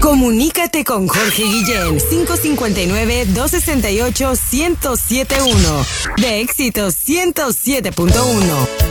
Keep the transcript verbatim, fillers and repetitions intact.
Comunícate con Jorge Guillén, cinco cinco nueve, dos seis ocho, uno cero siete uno. De Éxitos ciento siete punto uno.